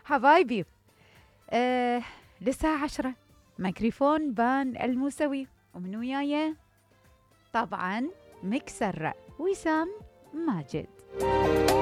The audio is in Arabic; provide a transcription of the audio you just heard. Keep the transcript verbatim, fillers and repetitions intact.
حبايبي، آه لسه عشرة، ميكروفون بان الموسوي، ومن وياي طبعا مكسر وسام ماجد.